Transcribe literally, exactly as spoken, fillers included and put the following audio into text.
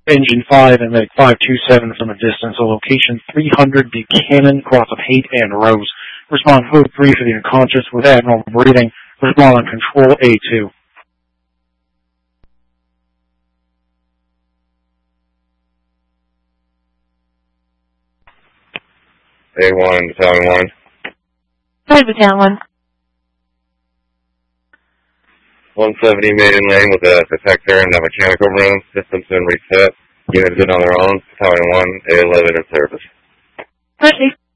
Engine five and Medic five two seven from a distance of location three hundred Buchanan, across of Haight and Rose. Respond code three for the unconscious with abnormal breathing. Respond on control A two. A one, Battalion one. Hi, Battalion one. one seventy maiden lane with a detector in the mechanical room. Systems been reset. Units in on their own. Battalion one, A eleven in service. Ready.